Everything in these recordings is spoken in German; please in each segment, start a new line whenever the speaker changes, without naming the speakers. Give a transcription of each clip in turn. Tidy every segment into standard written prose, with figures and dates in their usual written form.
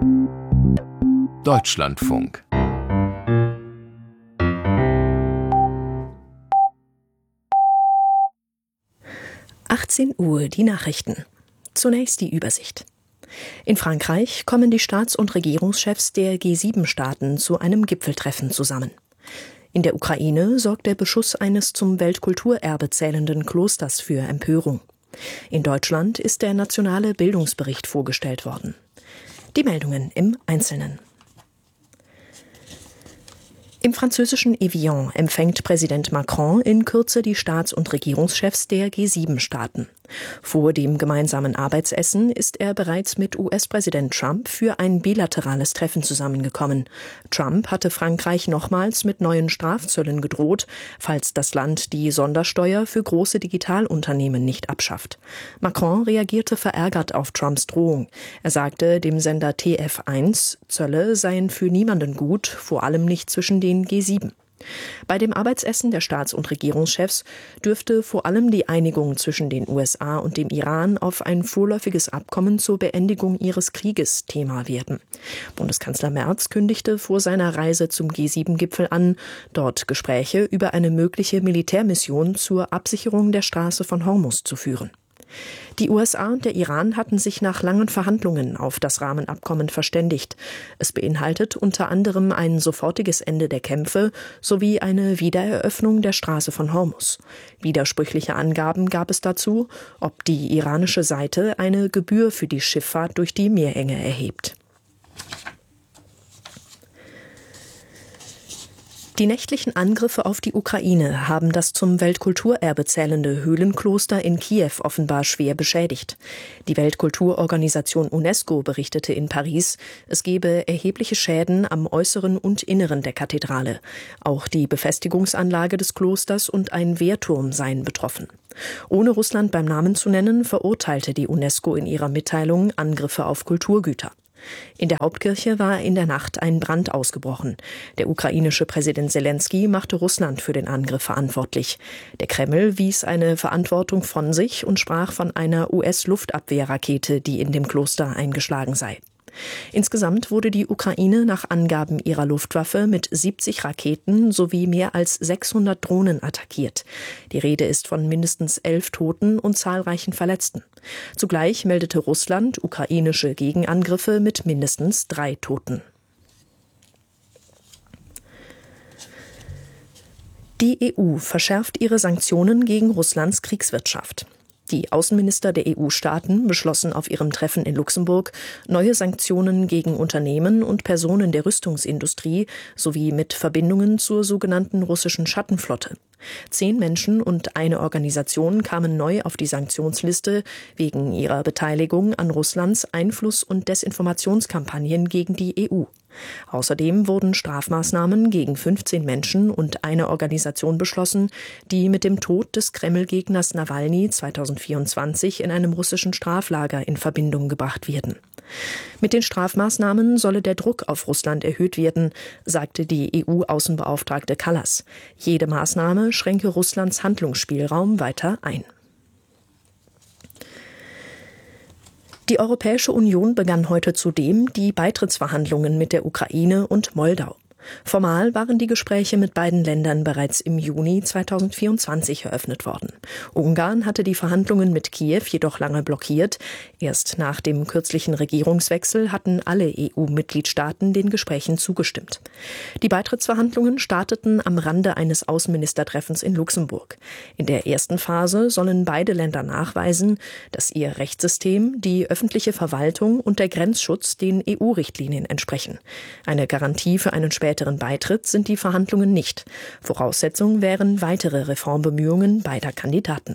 Deutschlandfunk.
Uhr, die Nachrichten. Zunächst die Übersicht. In Frankreich kommen die Staats- und Regierungschefs der G7-Staaten zu einem Gipfeltreffen zusammen. In der Ukraine sorgt der Beschuss eines zum Weltkulturerbe zählenden Klosters für Empörung. In Deutschland ist der nationale Bildungsbericht vorgestellt worden. Die Meldungen im Einzelnen. Im französischen Evian empfängt Präsident Macron in Kürze die Staats- und Regierungschefs der G7-Staaten. Vor dem gemeinsamen Arbeitsessen ist er bereits mit US-Präsident Trump für ein bilaterales Treffen zusammengekommen. Trump hatte Frankreich nochmals mit neuen Strafzöllen gedroht, falls das Land die Sondersteuer für große Digitalunternehmen nicht abschafft. Macron reagierte verärgert auf Trumps Drohung. Er sagte dem Sender TF1, Zölle seien für niemanden gut, vor allem nicht zwischen den G7. Bei dem Arbeitsessen der Staats- und Regierungschefs dürfte vor allem die Einigung zwischen den USA und dem Iran auf ein vorläufiges Abkommen zur Beendigung ihres Krieges Thema werden. Bundeskanzler Merz kündigte vor seiner Reise zum G7-Gipfel an, dort Gespräche über eine mögliche Militärmission zur Absicherung der Straße von Hormuz zu führen. Die USA und der Iran hatten sich nach langen Verhandlungen auf das Rahmenabkommen verständigt. Es beinhaltet unter anderem ein sofortiges Ende der Kämpfe sowie eine Wiedereröffnung der Straße von Hormuz. Widersprüchliche Angaben gab es dazu, ob die iranische Seite eine Gebühr für die Schifffahrt durch die Meerenge erhebt. Die nächtlichen Angriffe auf die Ukraine haben das zum Weltkulturerbe zählende Höhlenkloster in Kiew offenbar schwer beschädigt. Die Weltkulturorganisation UNESCO berichtete in Paris, es gebe erhebliche Schäden am Äußeren und Inneren der Kathedrale. Auch die Befestigungsanlage des Klosters und ein Wehrturm seien betroffen. Ohne Russland beim Namen zu nennen, verurteilte die UNESCO in ihrer Mitteilung Angriffe auf Kulturgüter. In der Hauptkirche war in der Nacht ein Brand ausgebrochen. Der ukrainische Präsident Selenskyj machte Russland für den Angriff verantwortlich. Der Kreml wies eine Verantwortung von sich und sprach von einer US-Luftabwehrrakete, die in dem Kloster eingeschlagen sei. Insgesamt wurde die Ukraine nach Angaben ihrer Luftwaffe mit 70 Raketen sowie mehr als 600 Drohnen attackiert. Die Rede ist von mindestens 11 Toten und zahlreichen Verletzten. Zugleich meldete Russland ukrainische Gegenangriffe mit mindestens 3 Toten. Die EU verschärft ihre Sanktionen gegen Russlands Kriegswirtschaft. Die Außenminister der EU-Staaten beschlossen auf ihrem Treffen in Luxemburg neue Sanktionen gegen Unternehmen und Personen der Rüstungsindustrie sowie mit Verbindungen zur sogenannten russischen Schattenflotte. 10 Menschen und eine Organisation kamen neu auf die Sanktionsliste wegen ihrer Beteiligung an Russlands Einfluss- und Desinformationskampagnen gegen die EU. Außerdem wurden Strafmaßnahmen gegen 15 Menschen und eine Organisation beschlossen, die mit dem Tod des Kreml-Gegners Nawalny 2024 in einem russischen Straflager in Verbindung gebracht werden. Mit den Strafmaßnahmen solle der Druck auf Russland erhöht werden, sagte die EU-Außenbeauftragte Kallas. Jede Maßnahme schränke Russlands Handlungsspielraum weiter ein. Die Europäische Union begann heute zudem die Beitrittsverhandlungen mit der Ukraine und Moldau. Formal waren die Gespräche mit beiden Ländern bereits im Juni 2024 eröffnet worden. Ungarn hatte die Verhandlungen mit Kiew jedoch lange blockiert. Erst nach dem kürzlichen Regierungswechsel hatten alle EU-Mitgliedstaaten den Gesprächen zugestimmt. Die Beitrittsverhandlungen starteten am Rande eines Außenministertreffens in Luxemburg. In der ersten Phase sollen beide Länder nachweisen, dass ihr Rechtssystem, die öffentliche Verwaltung und der Grenzschutz den EU-Richtlinien entsprechen. Eine Garantie für einen späteren Beitritt sind die Verhandlungen nicht. Voraussetzung wären weitere Reformbemühungen beider Kandidaten.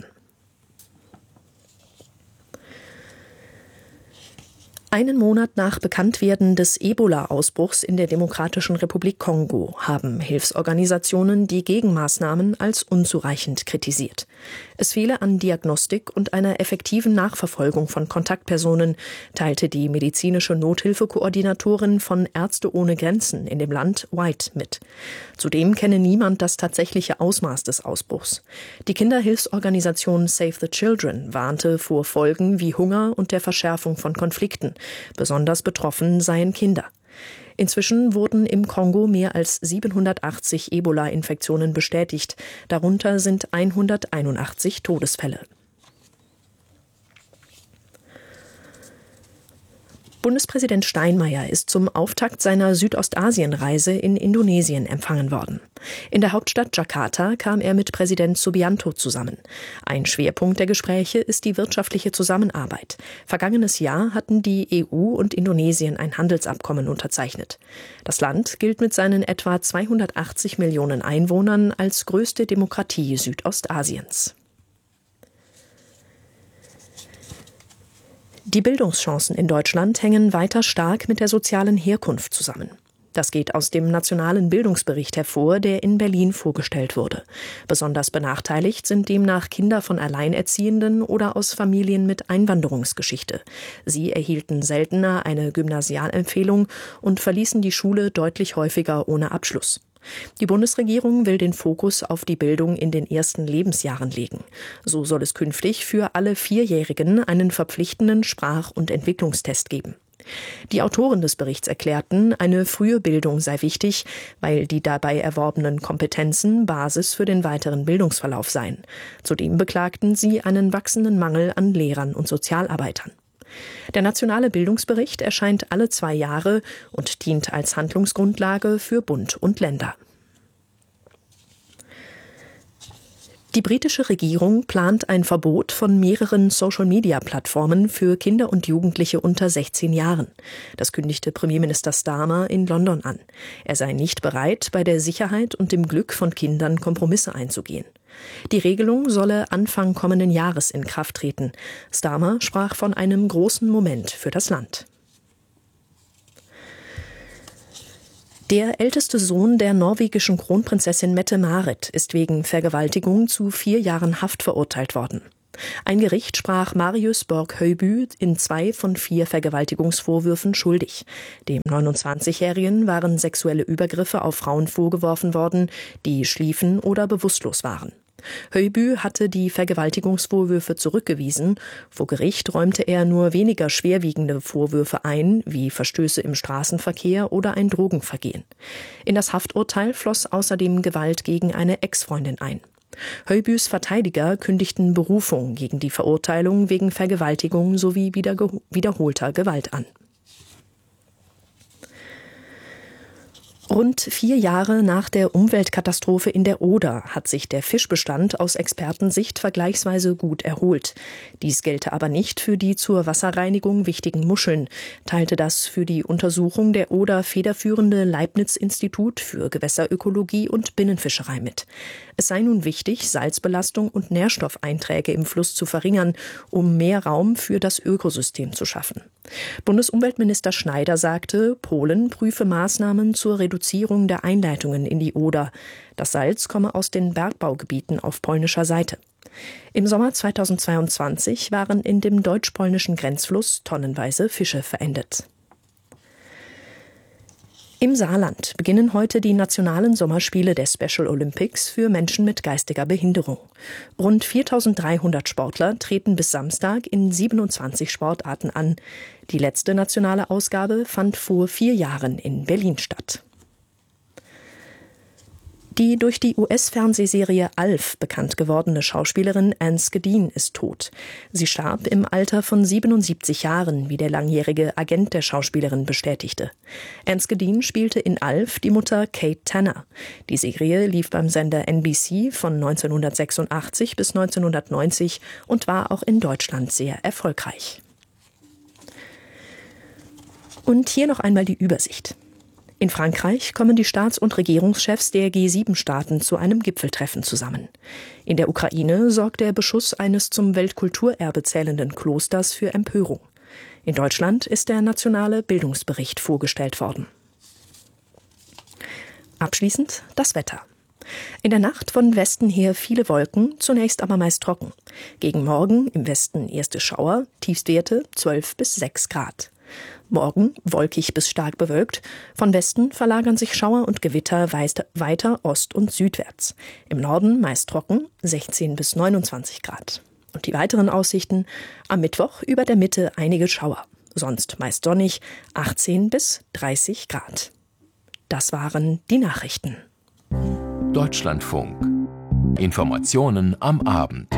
Einen Monat nach Bekanntwerden des Ebola-Ausbruchs in der Demokratischen Republik Kongo haben Hilfsorganisationen die Gegenmaßnahmen als unzureichend kritisiert. Es fehle an Diagnostik und einer effektiven Nachverfolgung von Kontaktpersonen, teilte die medizinische Nothilfekoordinatorin von Ärzte ohne Grenzen in dem Land White mit. Zudem kenne niemand das tatsächliche Ausmaß des Ausbruchs. Die Kinderhilfsorganisation Save the Children warnte vor Folgen wie Hunger und der Verschärfung von Konflikten. Besonders betroffen seien Kinder. Inzwischen wurden im Kongo mehr als 780 Ebola-Infektionen bestätigt. Darunter sind 181 Todesfälle. Bundespräsident Steinmeier ist zum Auftakt seiner Südostasienreise in Indonesien empfangen worden. In der Hauptstadt Jakarta kam er mit Präsident Subianto zusammen. Ein Schwerpunkt der Gespräche ist die wirtschaftliche Zusammenarbeit. Vergangenes Jahr hatten die EU und Indonesien ein Handelsabkommen unterzeichnet. Das Land gilt mit seinen etwa 280 Millionen Einwohnern als größte Demokratie Südostasiens. Die Bildungschancen in Deutschland hängen weiter stark mit der sozialen Herkunft zusammen. Das geht aus dem Nationalen Bildungsbericht hervor, der in Berlin vorgestellt wurde. Besonders benachteiligt sind demnach Kinder von Alleinerziehenden oder aus Familien mit Einwanderungsgeschichte. Sie erhielten seltener eine Gymnasialempfehlung und verließen die Schule deutlich häufiger ohne Abschluss. Die Bundesregierung will den Fokus auf die Bildung in den ersten Lebensjahren legen. So soll es künftig für alle Vierjährigen einen verpflichtenden Sprach- und Entwicklungstest geben. Die Autoren des Berichts erklärten, eine frühe Bildung sei wichtig, weil die dabei erworbenen Kompetenzen Basis für den weiteren Bildungsverlauf seien. Zudem beklagten sie einen wachsenden Mangel an Lehrern und Sozialarbeitern. Der Nationale Bildungsbericht erscheint alle 2 Jahre und dient als Handlungsgrundlage für Bund und Länder. Die britische Regierung plant ein Verbot von mehreren Social-Media-Plattformen für Kinder und Jugendliche unter 16 Jahren. Das kündigte Premierminister Starmer in London an. Er sei nicht bereit, bei der Sicherheit und dem Glück von Kindern Kompromisse einzugehen. Die Regelung solle Anfang kommenden Jahres in Kraft treten. Starmer sprach von einem großen Moment für das Land. Der älteste Sohn der norwegischen Kronprinzessin Mette-Marit ist wegen Vergewaltigung zu 4 Jahren Haft verurteilt worden. Ein Gericht sprach Marius Borg-Høiby in 2 von 4 Vergewaltigungsvorwürfen schuldig. Dem 29-Jährigen waren sexuelle Übergriffe auf Frauen vorgeworfen worden, die schliefen oder bewusstlos waren. Høiby hatte die Vergewaltigungsvorwürfe zurückgewiesen. Vor Gericht räumte er nur weniger schwerwiegende Vorwürfe ein, wie Verstöße im Straßenverkehr oder ein Drogenvergehen. In das Hafturteil floss außerdem Gewalt gegen eine Ex-Freundin ein. Høibys Verteidiger kündigten Berufung gegen die Verurteilung wegen Vergewaltigung sowie wiederholter Gewalt an. Rund 4 Jahre nach der Umweltkatastrophe in der Oder hat sich der Fischbestand aus Expertensicht vergleichsweise gut erholt. Dies gelte aber nicht für die zur Wasserreinigung wichtigen Muscheln, teilte das für die Untersuchung der Oder federführende Leibniz-Institut für Gewässerökologie und Binnenfischerei mit. Es sei nun wichtig, Salzbelastung und Nährstoffeinträge im Fluss zu verringern, um mehr Raum für das Ökosystem zu schaffen. Bundesumweltminister Schneider sagte, Polen prüfe Maßnahmen zur Reduzierung der Einleitungen in die Oder. Das Salz komme aus den Bergbaugebieten auf polnischer Seite. Im Sommer 2022 waren in dem deutsch-polnischen Grenzfluss tonnenweise Fische verendet. Im Saarland beginnen heute die nationalen Sommerspiele der Special Olympics für Menschen mit geistiger Behinderung. Rund 4.300 Sportler treten bis Samstag in 27 Sportarten an. Die letzte nationale Ausgabe fand vor 4 Jahren in Berlin statt. Die durch die US-Fernsehserie Alf bekannt gewordene Schauspielerin Anne Skadin ist tot. Sie starb im Alter von 77 Jahren, wie der langjährige Agent der Schauspielerin bestätigte. Anne Skadin spielte in Alf die Mutter Kate Tanner. Die Serie lief beim Sender NBC von 1986 bis 1990 und war auch in Deutschland sehr erfolgreich. Und hier noch einmal die Übersicht. In Frankreich kommen die Staats- und Regierungschefs der G7-Staaten zu einem Gipfeltreffen zusammen. In der Ukraine sorgt der Beschuss eines zum Weltkulturerbe zählenden Klosters für Empörung. In Deutschland ist der nationale Bildungsbericht vorgestellt worden. Abschließend das Wetter. In der Nacht von Westen her viele Wolken, zunächst aber meist trocken. Gegen Morgen im Westen erste Schauer, Tiefstwerte 12 bis 6 Grad. Morgen wolkig bis stark bewölkt. Von Westen verlagern sich Schauer und Gewitter weiter ost- und südwärts. Im Norden meist trocken, 16 bis 29 Grad. Und die weiteren Aussichten: am Mittwoch über der Mitte einige Schauer. sonst meist sonnig, 18 bis 30 Grad. Das waren die Nachrichten.
Deutschlandfunk. Informationen am Abend.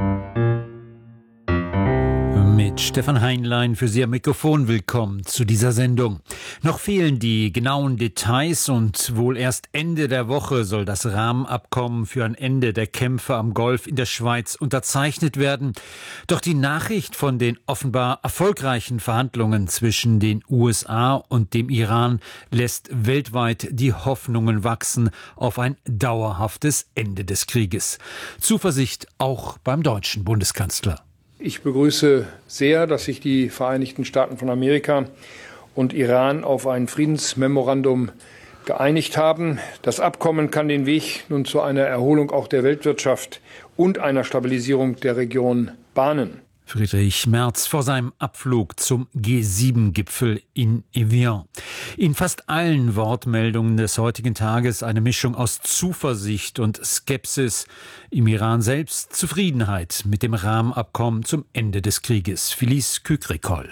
Mit Stefan Heinlein für Sie am Mikrofon. Willkommen zu dieser Sendung. Noch fehlen die genauen Details und wohl erst Ende der Woche soll das Rahmenabkommen für ein Ende der Kämpfe am Golf in der Schweiz unterzeichnet werden. Doch die Nachricht von den offenbar erfolgreichen Verhandlungen zwischen den USA und dem Iran lässt weltweit die Hoffnungen wachsen auf ein dauerhaftes Ende des Krieges. Zuversicht auch beim deutschen Bundeskanzler.
Ich begrüße sehr, dass sich die Vereinigten Staaten von Amerika und Iran auf ein Friedensmemorandum geeinigt haben. Das Abkommen kann den Weg nun zu einer Erholung auch der Weltwirtschaft und einer Stabilisierung der Region bahnen.
Friedrich Merz vor seinem Abflug zum G7-Gipfel in Evian. In fast allen Wortmeldungen des heutigen Tages eine Mischung aus Zuversicht und Skepsis. Im Iran selbst Zufriedenheit mit dem Rahmenabkommen zum Ende des Krieges. Felice Kükrikol.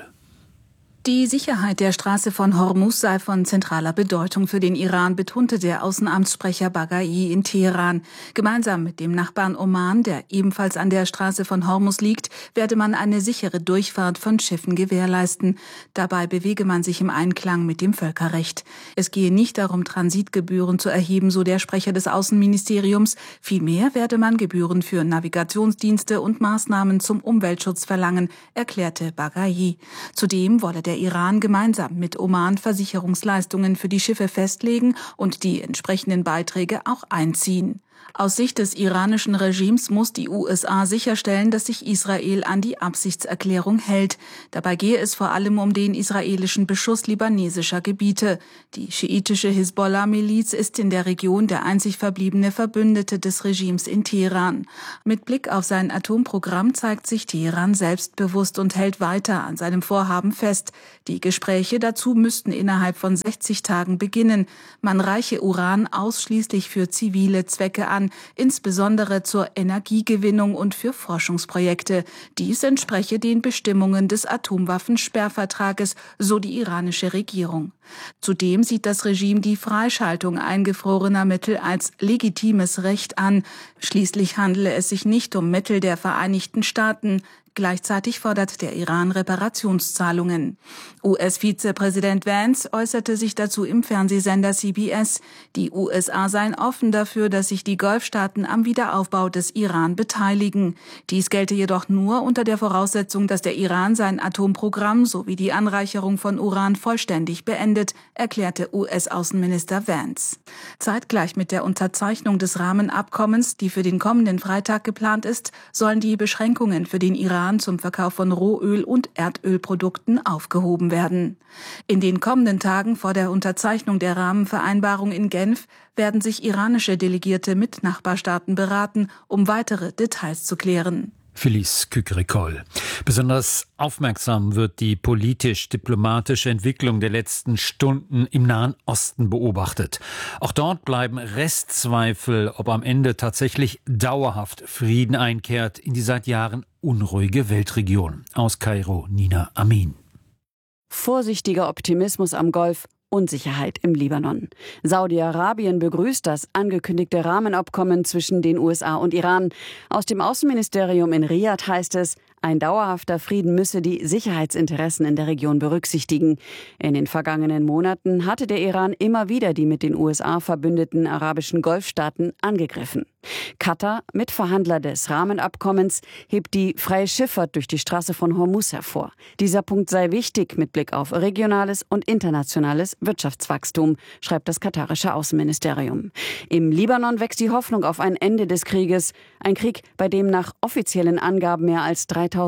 Die Sicherheit der Straße von Hormuz sei von zentraler Bedeutung für den Iran, betonte der Außenamtssprecher Baghai in Teheran. Gemeinsam mit dem Nachbarn Oman, der ebenfalls an der Straße von Hormuz liegt, werde man eine sichere Durchfahrt von Schiffen gewährleisten. Dabei bewege man sich im Einklang mit dem Völkerrecht. Es gehe nicht darum, Transitgebühren zu erheben, so der Sprecher des Außenministeriums. Vielmehr werde man Gebühren für Navigationsdienste und Maßnahmen zum Umweltschutz verlangen, erklärte Baghai. Zudem wolle der Iran gemeinsam mit Oman Versicherungsleistungen für die Schiffe festlegen und die entsprechenden Beiträge auch einziehen. Aus Sicht des iranischen Regimes muss die USA sicherstellen, dass sich Israel an die Absichtserklärung hält. Dabei gehe es vor allem um den israelischen Beschuss libanesischer Gebiete. Die schiitische Hisbollah-Miliz ist in der Region der einzig verbliebene Verbündete des Regimes in Teheran. Mit Blick auf sein Atomprogramm zeigt sich Teheran selbstbewusst und hält weiter an seinem Vorhaben fest. Die Gespräche dazu müssten innerhalb von 60 Tagen beginnen. Man reiche Uran ausschließlich für zivile Zwecke an, insbesondere zur Energiegewinnung und für Forschungsprojekte. Dies entspreche den Bestimmungen des Atomwaffensperrvertrages, so die iranische Regierung. Zudem sieht das Regime die Freischaltung eingefrorener Mittel als legitimes Recht an. Schließlich handele es sich nicht um Mittel der Vereinigten Staaten. Gleichzeitig fordert der Iran Reparationszahlungen. US-Vizepräsident Vance äußerte sich dazu im Fernsehsender CBS. Die USA seien offen dafür, dass sich die Golfstaaten am Wiederaufbau des Iran beteiligen. Dies gelte jedoch nur unter der Voraussetzung, dass der Iran sein Atomprogramm sowie die Anreicherung von Uran vollständig beendet, erklärte US-Außenminister Vance. Zeitgleich mit der Unterzeichnung des Rahmenabkommens, die für den kommenden Freitag geplant ist, sollen die Beschränkungen für den Iran zum Verkauf von Rohöl- und Erdölprodukten aufgehoben werden. In den kommenden Tagen vor der Unterzeichnung der Rahmenvereinbarung in Genf werden sich iranische Delegierte mit Nachbarstaaten beraten, um weitere Details zu klären.
Felice Kükrikol. Besonders aufmerksam wird die politisch-diplomatische Entwicklung der letzten Stunden im Nahen Osten beobachtet. Auch dort bleiben Restzweifel, ob am Ende tatsächlich dauerhaft Frieden einkehrt in die seit Jahren unruhige Weltregion. Aus Kairo, Nina Amin.
Vorsichtiger Optimismus am Golf, Unsicherheit im Libanon. Saudi-Arabien begrüßt das angekündigte Rahmenabkommen zwischen den USA und Iran. Aus dem Außenministerium in Riad heißt es, ein dauerhafter Frieden müsse die Sicherheitsinteressen in der Region berücksichtigen. In den vergangenen Monaten hatte der Iran immer wieder die mit den USA verbündeten arabischen Golfstaaten angegriffen. Katar, Mitverhandler des Rahmenabkommens, hebt die freie Schifffahrt durch die Straße von Hormuz hervor. Dieser Punkt sei wichtig mit Blick auf regionales und internationales Wirtschaftswachstum, schreibt das katarische Außenministerium. Im Libanon wächst die Hoffnung auf ein Ende des Krieges. Ein Krieg, bei dem nach offiziellen Angaben mehr als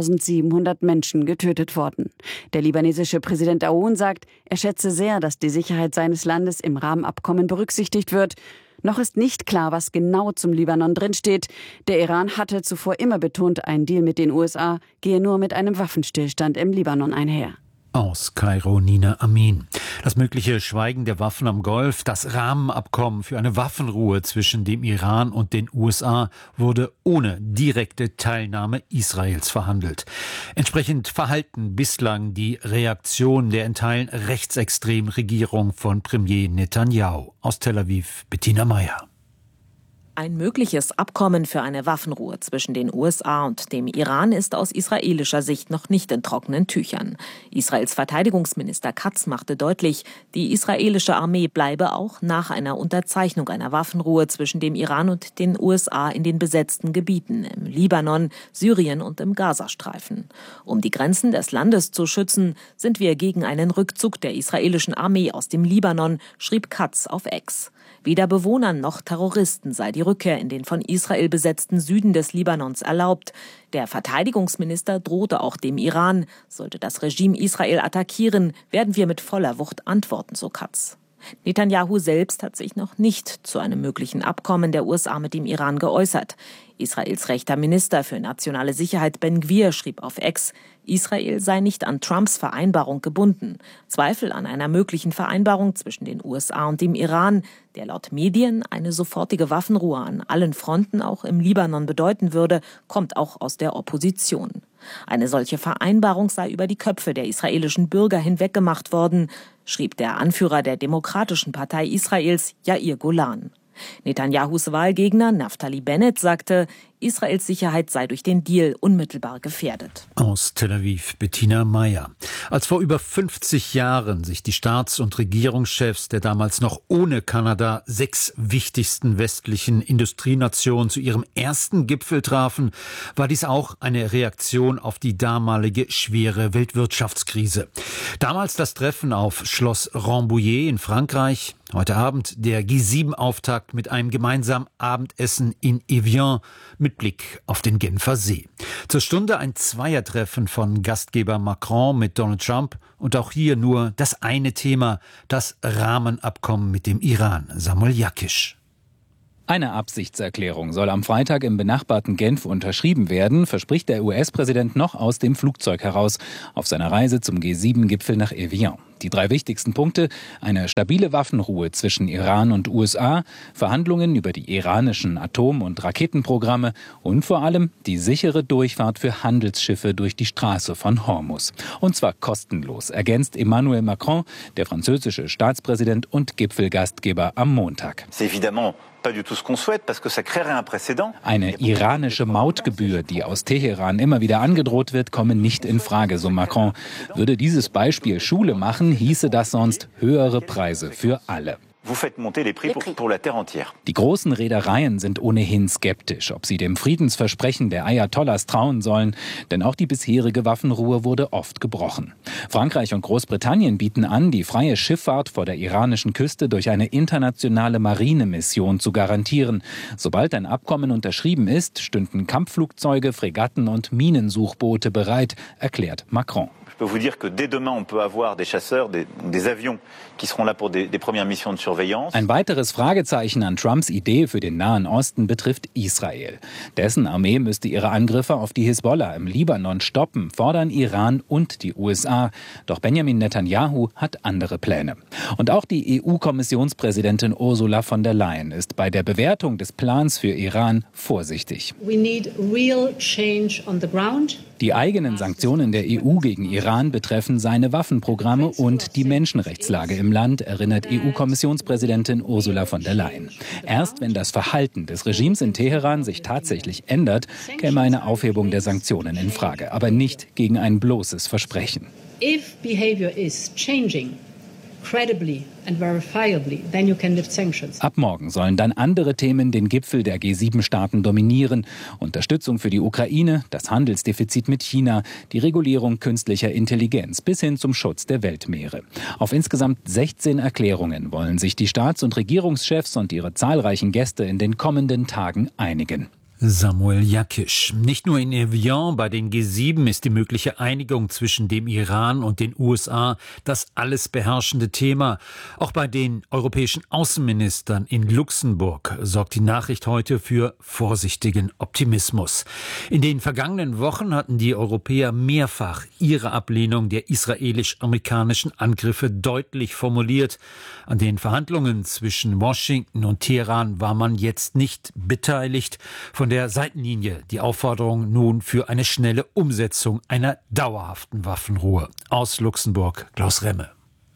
3.700 Menschen getötet wurden. Der libanesische Präsident Aoun sagt, er schätze sehr, dass die Sicherheit seines Landes im Rahmenabkommen berücksichtigt wird. Noch ist nicht klar, was genau zum Libanon drinsteht. Der Iran hatte zuvor immer betont, ein Deal mit den USA gehe nur mit einem Waffenstillstand im Libanon einher.
Aus Kairo Nina Amin. Das mögliche Schweigen der Waffen am Golf, das Rahmenabkommen für eine Waffenruhe zwischen dem Iran und den USA wurde ohne direkte Teilnahme Israels verhandelt. Entsprechend verhalten bislang die Reaktion der in Teilen rechtsextremen Regierung von Premier Netanyahu. Aus Tel Aviv Bettina Meyer.
Ein mögliches Abkommen für eine Waffenruhe zwischen den USA und dem Iran ist aus israelischer Sicht noch nicht in trockenen Tüchern. Israels Verteidigungsminister Katz machte deutlich, die israelische Armee bleibe auch nach einer Unterzeichnung einer Waffenruhe zwischen dem Iran und den USA in den besetzten Gebieten im Libanon, Syrien und im Gazastreifen. Um die Grenzen des Landes zu schützen, sind wir gegen einen Rückzug der israelischen Armee aus dem Libanon, schrieb Katz auf X. Weder Bewohnern noch Terroristen sei die Rückkehr in den von Israel besetzten Süden des Libanons erlaubt. Der Verteidigungsminister drohte auch dem Iran. Sollte das Regime Israel attackieren, werden wir mit voller Wucht antworten, so Katz. Netanyahu selbst hat sich noch nicht zu einem möglichen Abkommen der USA mit dem Iran geäußert. Israels rechter Minister für nationale Sicherheit Ben Gvir schrieb auf X, Israel sei nicht an Trumps Vereinbarung gebunden. Zweifel an einer möglichen Vereinbarung zwischen den USA und dem Iran, der laut Medien eine sofortige Waffenruhe an allen Fronten auch im Libanon bedeuten würde, kommt auch aus der Opposition. Eine solche Vereinbarung sei über die Köpfe der israelischen Bürger hinweggemacht worden, schrieb der Anführer der Demokratischen Partei Israels, Yair Golan. Netanyahus Wahlgegner Naftali Bennett sagte, Israels Sicherheit sei durch den Deal unmittelbar gefährdet.
Aus Tel Aviv Bettina Meyer. Als vor über 50 Jahren sich die Staats- und Regierungschefs der damals noch ohne Kanada 6 wichtigsten westlichen Industrienationen zu ihrem ersten Gipfel trafen, war dies auch eine Reaktion auf die damalige schwere Weltwirtschaftskrise. Damals das Treffen auf Schloss Rambouillet in Frankreich. Heute Abend der G7-Auftakt mit einem gemeinsamen Abendessen in Evian mit Blick auf den Genfer See. Zur Stunde ein Zweiertreffen von Gastgeber Macron mit Donald Trump und auch hier nur das eine Thema, das Rahmenabkommen mit dem Iran. Samuel Jakisch.
Eine Absichtserklärung soll am Freitag im benachbarten Genf unterschrieben werden, verspricht der US-Präsident noch aus dem Flugzeug heraus auf seiner Reise zum G7-Gipfel nach Evian. Die 3 wichtigsten Punkte: eine stabile Waffenruhe zwischen Iran und USA, Verhandlungen über die iranischen Atom- und Raketenprogramme und vor allem die sichere Durchfahrt für Handelsschiffe durch die Straße von Hormuz. Und zwar kostenlos, ergänzt Emmanuel Macron, der französische Staatspräsident und Gipfelgastgeber, am Montag. Eine iranische Mautgebühr, die aus Teheran immer wieder angedroht wird, komme nicht in Frage, so Macron. Würde dieses Beispiel Schule machen, hieße das sonst höhere Preise für alle. Die großen Reedereien sind ohnehin skeptisch, ob sie dem Friedensversprechen der Ayatollahs trauen sollen, denn auch die bisherige Waffenruhe wurde oft gebrochen. Frankreich und Großbritannien bieten an, die freie Schifffahrt vor der iranischen Küste durch eine internationale Marinemission zu garantieren. Sobald ein Abkommen unterschrieben ist, stünden Kampfflugzeuge, Fregatten und Minensuchboote bereit, erklärt Macron.
Je peux vous dire que dès demain, on peut avoir des chasseurs, des avions qui seront là pour des premières missions de surveillance.
Ein weiteres Fragezeichen an Trumps Idee für den Nahen Osten betrifft Israel. Dessen Armee müsste ihre Angriffe auf die Hisbollah im Libanon stoppen, fordern Iran und die USA. Doch Benjamin Netanyahu hat andere Pläne. Und auch die EU-Kommissionspräsidentin Ursula von der Leyen ist bei der Bewertung des Plans für Iran vorsichtig.
We need real change on the ground.
Die eigenen Sanktionen der EU gegen Iran betreffen seine Waffenprogramme und die Menschenrechtslage im Land, erinnert EU-Kommissionspräsidentin Ursula von der Leyen. Erst wenn das Verhalten des Regimes in Teheran sich tatsächlich ändert, käme eine Aufhebung der Sanktionen in Frage, aber nicht gegen ein bloßes Versprechen.
If behavior is changing credibly and verifiably, then you can lift sanctions.
Ab morgen sollen dann andere Themen den Gipfel der G7-Staaten dominieren. Unterstützung für die Ukraine, das Handelsdefizit mit China, die Regulierung künstlicher Intelligenz bis hin zum Schutz der Weltmeere. Auf insgesamt 16 Erklärungen wollen sich die Staats- und Regierungschefs und ihre zahlreichen Gäste in den kommenden Tagen einigen.
Samuel Jakisch. Nicht nur in Evian, bei den G7 ist die mögliche Einigung zwischen dem Iran und den USA das alles beherrschende Thema. Auch bei den europäischen Außenministern in Luxemburg sorgt die Nachricht heute für vorsichtigen Optimismus. In den vergangenen Wochen hatten die Europäer mehrfach ihre Ablehnung der israelisch-amerikanischen Angriffe deutlich formuliert. An den Verhandlungen zwischen Washington und Teheran war man jetzt nicht beteiligt. Von der Seitenlinie die Aufforderung nun für eine schnelle Umsetzung einer dauerhaften Waffenruhe. Aus Luxemburg, Klaus Remme.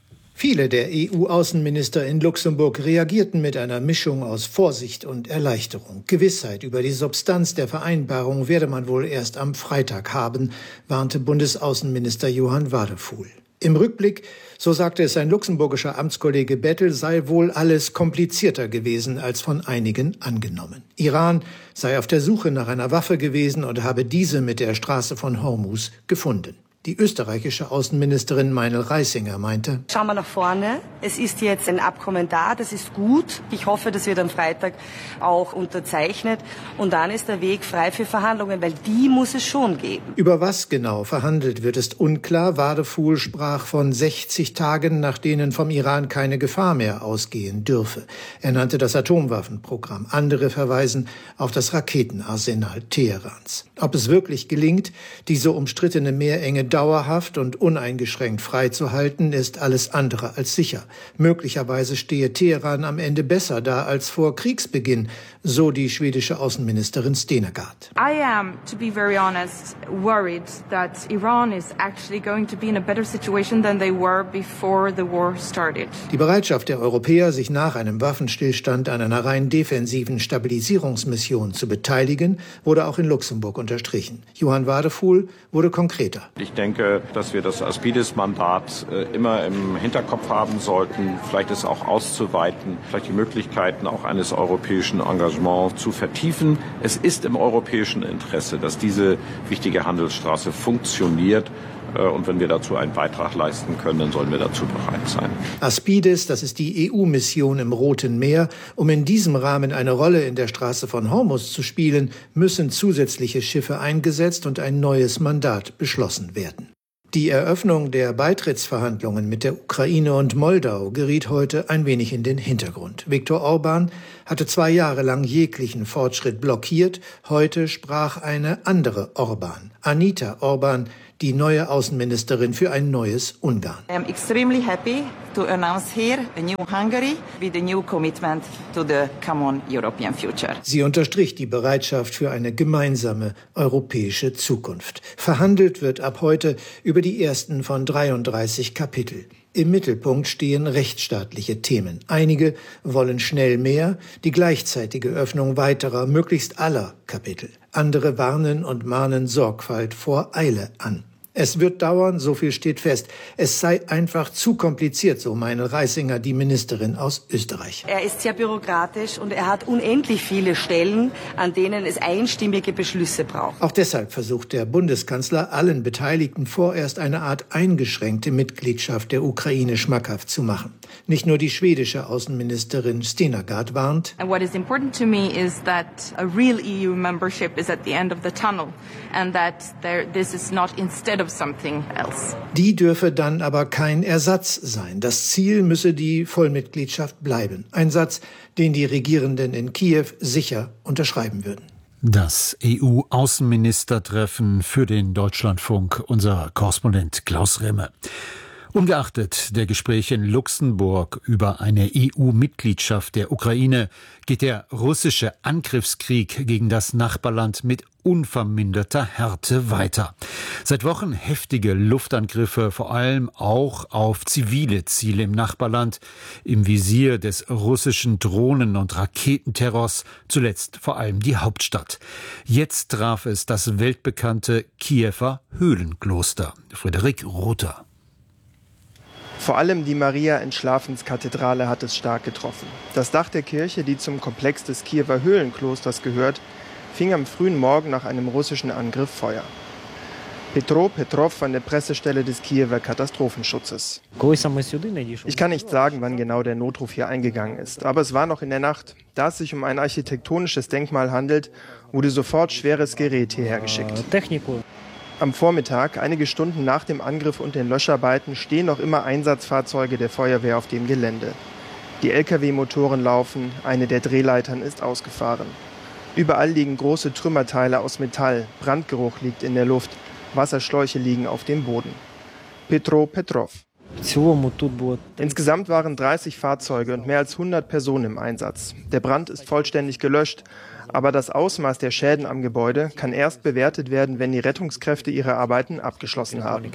Viele der EU-Außenminister in Luxemburg reagierten mit einer Mischung aus Vorsicht und Erleichterung. Gewissheit über die Substanz der Vereinbarung werde man wohl erst am Freitag haben, warnte Bundesaußenminister Johann Wadefuhl. Im Rückblick, so sagte es sein luxemburgischer Amtskollege Bettel, sei wohl alles komplizierter gewesen als von einigen angenommen. Iran sei auf der Suche nach einer Waffe gewesen und habe diese mit der Straße von Hormuz gefunden. Die österreichische Außenministerin Meinl Reisinger meinte:
Schauen wir nach vorne. Es ist jetzt ein Abkommen da, das ist gut. Ich hoffe, das wird am Freitag auch unterzeichnet. Und dann ist der Weg frei für Verhandlungen, weil die muss es schon geben.
Über was genau verhandelt wird, ist unklar. Wadefuhl sprach von 60 Tagen, nach denen vom Iran keine Gefahr mehr ausgehen dürfe. Er nannte das Atomwaffenprogramm. Andere verweisen auf das Raketenarsenal Teherans. Ob es wirklich gelingt, diese umstrittene Meerenge dauerhaft und uneingeschränkt freizuhalten, ist alles andere als sicher. Möglicherweise stehe Teheran am Ende besser da als vor Kriegsbeginn, so die schwedische Außenministerin Stenegard.
I am, to be very honest, worried that Iran is actually going to be in a better situation than they were before the war started.
Die Bereitschaft der Europäer, sich nach einem Waffenstillstand an einer rein defensiven Stabilisierungsmission zu beteiligen, wurde auch in Luxemburg unterstrichen. Johann Wadefuhl wurde konkreter.
Ich denke, dass wir das Aspides-Mandat immer im Hinterkopf haben sollten, vielleicht es auch auszuweiten, vielleicht die Möglichkeiten auch eines europäischen Engagements zu vertiefen. Es ist im europäischen Interesse, dass diese wichtige Handelsstraße funktioniert. Und wenn wir dazu einen Beitrag leisten können, dann sollen wir dazu bereit sein.
Aspides, das ist die EU-Mission im Roten Meer. Um in diesem Rahmen eine Rolle in der Straße von Hormuz zu spielen, müssen zusätzliche Schiffe eingesetzt und ein neues Mandat beschlossen werden. Die Eröffnung der Beitrittsverhandlungen mit der Ukraine und Moldau geriet heute ein wenig in den Hintergrund. Viktor Orban hatte 2 Jahre lang jeglichen Fortschritt blockiert. Heute sprach eine andere Orban, Anita Orban, die neue Außenministerin für ein neues Ungarn.
I am extremely happy to announce here a new Hungary with a new commitment to the common European future.
Sie unterstrich die Bereitschaft für eine gemeinsame europäische Zukunft. Verhandelt wird ab heute über die ersten von 33 Kapitel. Im Mittelpunkt stehen rechtsstaatliche Themen. Einige wollen schnell mehr, die gleichzeitige Öffnung weiterer, möglichst aller Kapitel. Andere warnen und mahnen Sorgfalt vor Eile an. Es wird dauern, so viel steht fest. Es sei einfach zu kompliziert, so Meinl Reisinger, die Ministerin aus Österreich.
Er ist sehr bürokratisch und er hat unendlich viele Stellen, an denen es einstimmige Beschlüsse braucht.
Auch deshalb versucht der Bundeskanzler, allen Beteiligten vorerst eine Art eingeschränkte Mitgliedschaft der Ukraine schmackhaft zu machen. Nicht nur die schwedische Außenministerin Stenegard warnt.
And what is important to me is that a real EU membership is at the end of the tunnel and that this is not instead of something else.
Die dürfe dann aber kein Ersatz sein. Das Ziel müsse die Vollmitgliedschaft bleiben. Ein Satz, den die Regierenden in Kiew sicher unterschreiben würden.
Das EU-Außenministertreffen für den Deutschlandfunk, unser Korrespondent Klaus Remme. Ungeachtet der Gespräche in Luxemburg über eine EU-Mitgliedschaft der Ukraine geht der russische Angriffskrieg gegen das Nachbarland mit unverminderter Härte weiter. Seit Wochen heftige Luftangriffe, vor allem auch auf zivile Ziele im Nachbarland, im Visier des russischen Drohnen- und Raketenterrors, zuletzt vor allem die Hauptstadt. Jetzt traf es das weltbekannte Kiewer Höhlenkloster. Friederik Rother.
Vor allem die Maria-Entschlafenskathedrale hat es stark getroffen. Das Dach der Kirche, die zum Komplex des Kiewer Höhlenklosters gehört, fing am frühen Morgen nach einem russischen Angriff Feuer. Petro Petrov an der Pressestelle des Kiewer Katastrophenschutzes. Ich kann nicht sagen, wann genau der Notruf hier eingegangen ist, aber es war noch in der Nacht. Da es sich um ein architektonisches Denkmal handelt, wurde sofort schweres Gerät hierher geschickt. Am Vormittag, einige Stunden nach dem Angriff und den Löscharbeiten, stehen noch immer Einsatzfahrzeuge der Feuerwehr auf dem Gelände. Die Lkw-Motoren laufen, eine der Drehleitern ist ausgefahren. Überall liegen große Trümmerteile aus Metall, Brandgeruch liegt in der Luft. Wasserschläuche liegen auf dem Boden. Petro Petrov. Insgesamt waren 30 Fahrzeuge und mehr als 100 Personen im Einsatz. Der Brand ist vollständig gelöscht, aber das Ausmaß der Schäden am Gebäude kann erst bewertet werden, wenn die Rettungskräfte ihre Arbeiten abgeschlossen haben.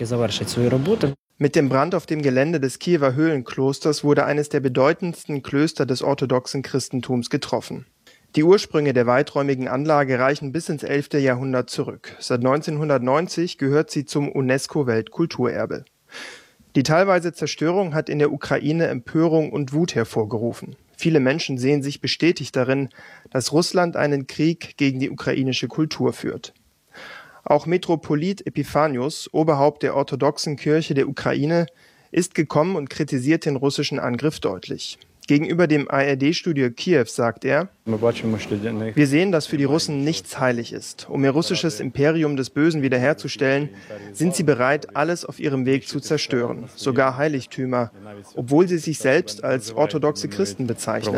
Mit dem Brand auf dem Gelände des Kiewer Höhlenklosters wurde eines der bedeutendsten Klöster des orthodoxen Christentums getroffen. Die Ursprünge der weiträumigen Anlage reichen bis ins 11. Jahrhundert zurück. Seit 1990 gehört sie zum UNESCO-Weltkulturerbe. Die teilweise Zerstörung hat in der Ukraine Empörung und Wut hervorgerufen. Viele Menschen sehen sich bestätigt darin, dass Russland einen Krieg gegen die ukrainische Kultur führt. Auch Metropolit Epiphanius, Oberhaupt der orthodoxen Kirche der Ukraine, ist gekommen und kritisiert den russischen Angriff deutlich. Gegenüber dem ARD-Studio Kiew sagt er: Wir sehen, dass für die Russen nichts heilig ist. Um ihr russisches Imperium des Bösen wiederherzustellen, sind sie bereit, alles auf ihrem Weg zu zerstören, sogar Heiligtümer, obwohl sie sich selbst als orthodoxe Christen bezeichnen.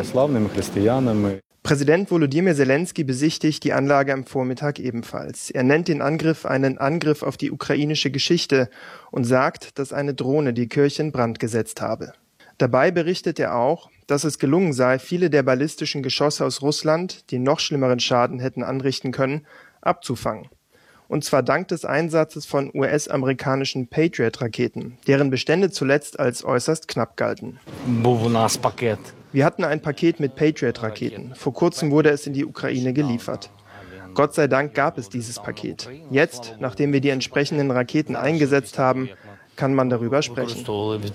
Präsident Volodymyr Zelensky besichtigt die Anlage am Vormittag ebenfalls. Er nennt den Angriff einen Angriff auf die ukrainische Geschichte und sagt, dass eine Drohne die Kirche in Brand gesetzt habe. Dabei berichtet er auch, dass es gelungen sei, viele der ballistischen Geschosse aus Russland, die noch schlimmeren Schaden hätten anrichten können, abzufangen. Und zwar dank des Einsatzes von US-amerikanischen Patriot-Raketen, deren Bestände zuletzt als äußerst knapp galten. Wir hatten ein Paket mit Patriot-Raketen. Vor kurzem wurde es in die Ukraine geliefert. Gott sei Dank gab es dieses Paket. Jetzt, nachdem wir die entsprechenden Raketen eingesetzt haben, kann man darüber sprechen.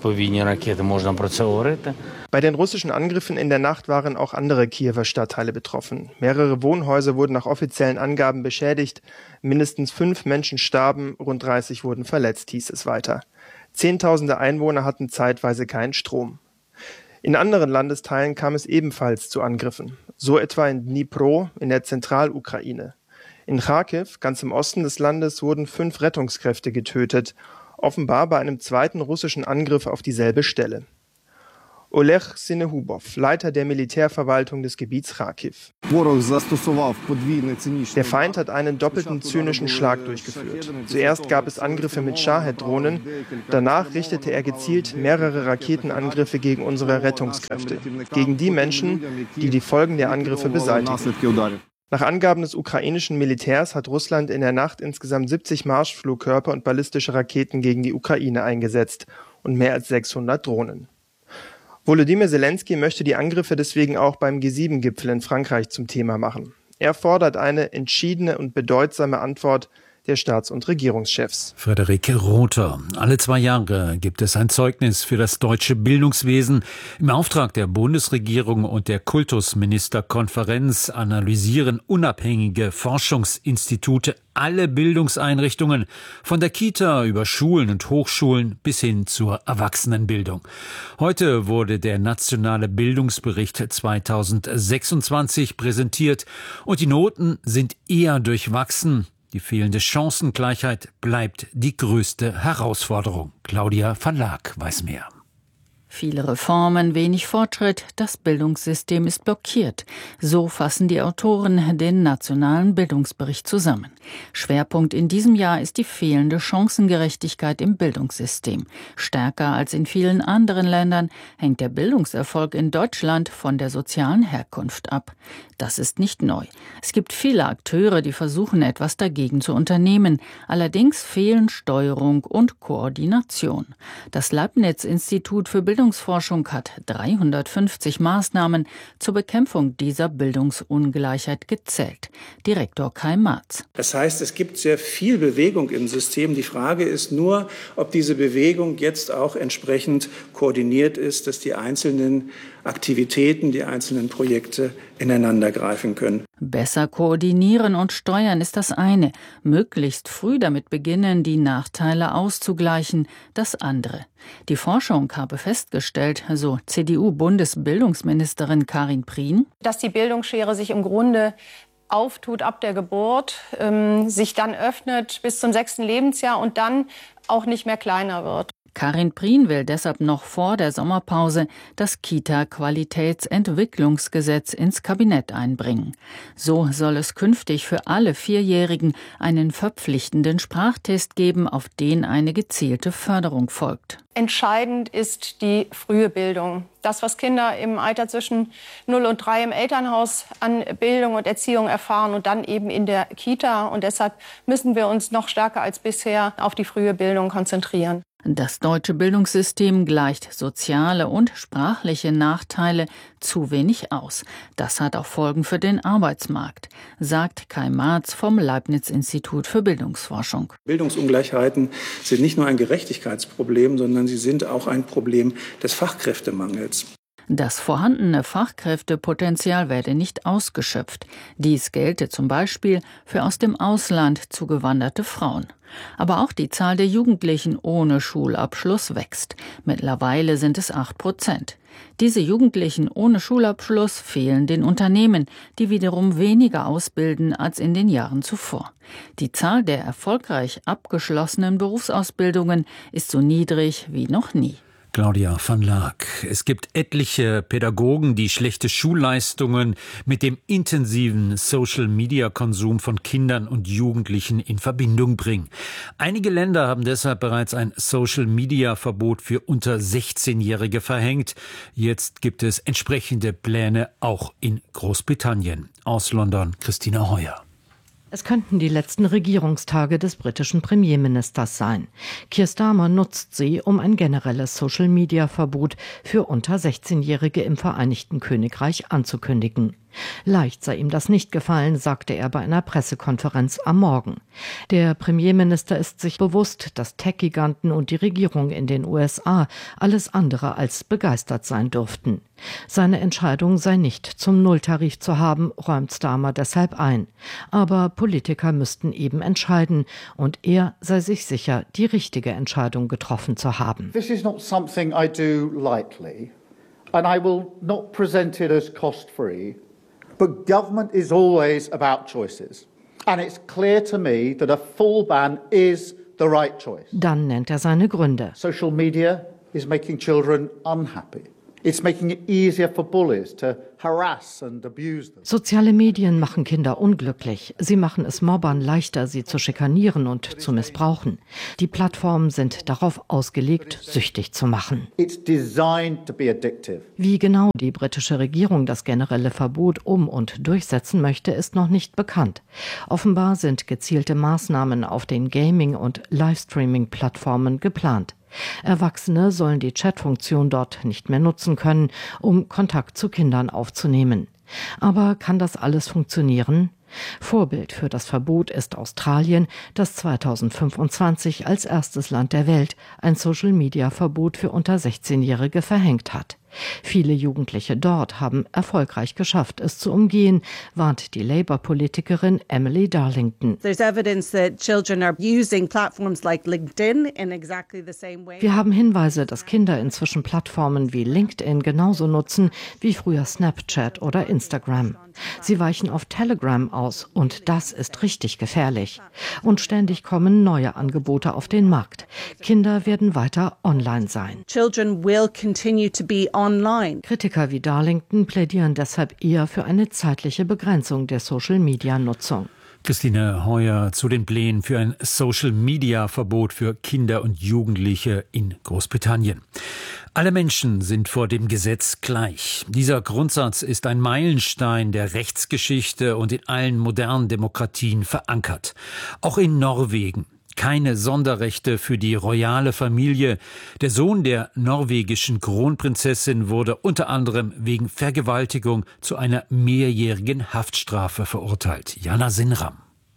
Bei den russischen Angriffen in der Nacht waren auch andere Kiewer Stadtteile betroffen. Mehrere Wohnhäuser wurden nach offiziellen Angaben beschädigt. Mindestens 5 Menschen starben, rund 30 wurden verletzt, hieß es weiter. Zehntausende Einwohner hatten zeitweise keinen Strom. In anderen Landesteilen kam es ebenfalls zu Angriffen. So etwa in Dnipro in der Zentralukraine. In Charkiw, ganz im Osten des Landes, wurden 5 Rettungskräfte getötet. Offenbar bei einem zweiten russischen Angriff auf dieselbe Stelle. Oleg Sinehubov, Leiter der Militärverwaltung des Gebiets Charkiw. Der Feind hat einen doppelten zynischen Schlag durchgeführt. Zuerst gab es Angriffe mit Shahed-Drohnen, danach richtete er gezielt mehrere Raketenangriffe gegen unsere Rettungskräfte, gegen die Menschen, die die Folgen der Angriffe beseitigen. Nach Angaben des ukrainischen Militärs hat Russland in der Nacht insgesamt 70 Marschflugkörper und ballistische Raketen gegen die Ukraine eingesetzt und mehr als 600 Drohnen. Volodymyr Zelensky möchte die Angriffe deswegen auch beim G7-Gipfel in Frankreich zum Thema machen. Er fordert eine entschiedene und bedeutsame Antwort der Staats- und Regierungschefs.
Friederike Rother. Alle 2 Jahre gibt es ein Zeugnis für das deutsche Bildungswesen. Im Auftrag der Bundesregierung und der Kultusministerkonferenz analysieren unabhängige Forschungsinstitute alle Bildungseinrichtungen, von der Kita über Schulen und Hochschulen bis hin zur Erwachsenenbildung. Heute wurde der Nationale Bildungsbericht 2026 präsentiert und die Noten sind eher durchwachsen. Die fehlende Chancengleichheit bleibt die größte Herausforderung. Claudia van Laak weiß mehr.
Viele Reformen, wenig Fortschritt, das Bildungssystem ist blockiert. So fassen die Autoren den Nationalen Bildungsbericht zusammen. Schwerpunkt in diesem Jahr ist die fehlende Chancengerechtigkeit im Bildungssystem. Stärker als in vielen anderen Ländern hängt der Bildungserfolg in Deutschland von der sozialen Herkunft ab. Das ist nicht neu. Es gibt viele Akteure, die versuchen, etwas dagegen zu unternehmen. Allerdings fehlen Steuerung und Koordination. Das Leibniz-Institut für Bildungsforschung hat 350 Maßnahmen zur Bekämpfung dieser Bildungsungleichheit gezählt. Direktor Kai Marz.
Das heißt, es gibt sehr viel Bewegung im System. Die Frage ist nur, ob diese Bewegung jetzt auch entsprechend koordiniert ist, dass die einzelnen Aktivitäten, die einzelnen Projekte ineinander greifen können.
Besser koordinieren und steuern ist das eine, möglichst früh damit beginnen, die Nachteile auszugleichen, das andere. Die Forschung habe festgestellt, so CDU-Bundesbildungsministerin Karin Prien,
dass die Bildungsschere sich im Grunde auftut ab der Geburt, sich dann öffnet bis zum 6. Lebensjahr und dann auch nicht mehr kleiner wird.
Karin Prien will deshalb noch vor der Sommerpause das Kita-Qualitätsentwicklungsgesetz ins Kabinett einbringen. So soll es künftig für alle Vierjährigen einen verpflichtenden Sprachtest geben, auf den eine gezielte Förderung folgt.
Entscheidend ist die frühe Bildung. Das, was Kinder im Alter zwischen 0 und 3 im Elternhaus an Bildung und Erziehung erfahren und dann eben in der Kita. Und deshalb müssen wir uns noch stärker als bisher auf die frühe Bildung konzentrieren.
Das deutsche Bildungssystem gleicht soziale und sprachliche Nachteile zu wenig aus. Das hat auch Folgen für den Arbeitsmarkt, sagt Kai Marz vom Leibniz-Institut für Bildungsforschung.
Bildungsungleichheiten sind nicht nur ein Gerechtigkeitsproblem, sondern sie sind auch ein Problem des Fachkräftemangels.
Das vorhandene Fachkräftepotenzial werde nicht ausgeschöpft. Dies gelte zum Beispiel für aus dem Ausland zugewanderte Frauen. Aber auch die Zahl der Jugendlichen ohne Schulabschluss wächst. Mittlerweile sind es 8%. Diese Jugendlichen ohne Schulabschluss fehlen den Unternehmen, die wiederum weniger ausbilden als in den Jahren zuvor. Die Zahl der erfolgreich abgeschlossenen Berufsausbildungen ist so niedrig wie noch nie.
Claudia van Laak. Es gibt etliche Pädagogen, die schlechte Schulleistungen mit dem intensiven Social-Media-Konsum von Kindern und Jugendlichen in Verbindung bringen. Einige Länder haben deshalb bereits ein Social-Media-Verbot für unter 16-Jährige verhängt. Jetzt gibt es entsprechende Pläne auch in Großbritannien. Aus London, Christina Heuer.
Es könnten die letzten Regierungstage des britischen Premierministers sein. Keir Starmer nutzt sie, um ein generelles Social-Media-Verbot für unter 16-Jährige im Vereinigten Königreich anzukündigen. Leicht sei ihm das nicht gefallen, sagte er bei einer Pressekonferenz am Morgen. Der Premierminister ist sich bewusst, dass Tech-Giganten und die Regierung in den USA alles andere als begeistert sein dürften. Seine Entscheidung sei nicht zum Nulltarif zu haben, räumt Starmer deshalb ein. Aber Politiker müssten eben entscheiden und er sei sich sicher, die richtige Entscheidung getroffen zu haben.
This is not something I do lightly and I will not present it as cost-free. But government is always about choices. And it's clear to me that a full ban is the right choice.
Dann nennt er seine Gründe.
Social media is making children unhappy. It's making it easier for bullies to harass and abuse them.
Soziale Medien machen Kinder unglücklich. Sie machen es Mobbern leichter, sie zu schikanieren und zu missbrauchen. Die Plattformen sind darauf ausgelegt, süchtig zu machen.
It's designed to be addictive.
Wie genau die britische Regierung das generelle Verbot und durchsetzen möchte, ist noch nicht bekannt. Offenbar sind gezielte Maßnahmen auf den Gaming- und Livestreaming-Plattformen geplant. Erwachsene sollen die Chatfunktion dort nicht mehr nutzen können, um Kontakt zu Kindern aufzunehmen. Aber kann das alles funktionieren? Vorbild für das Verbot ist Australien, das 2025 als erstes Land der Welt ein Social-Media-Verbot für unter 16-Jährige verhängt hat. Viele Jugendliche dort haben erfolgreich geschafft, es zu umgehen, warnt die Labour-Politikerin Emily Darlington. Wir haben Hinweise, dass Kinder inzwischen Plattformen wie LinkedIn genauso nutzen wie früher Snapchat oder Instagram. Sie weichen auf Telegram aus und das ist richtig gefährlich. Und ständig kommen neue Angebote auf den Markt. Kinder werden weiter online sein.
Children will continue to be online.
Kritiker wie Darlington plädieren deshalb eher für eine zeitliche Begrenzung der Social-Media-Nutzung.
Christine Heuer zu den Plänen für ein Social-Media-Verbot für Kinder und Jugendliche in Großbritannien. Alle Menschen sind vor dem Gesetz gleich. Dieser Grundsatz ist ein Meilenstein der Rechtsgeschichte und in allen modernen Demokratien verankert. Auch in Norwegen. Keine Sonderrechte für die royale Familie. Der Sohn der norwegischen Kronprinzessin wurde unter anderem wegen Vergewaltigung zu einer mehrjährigen Haftstrafe verurteilt. Jana Sinram.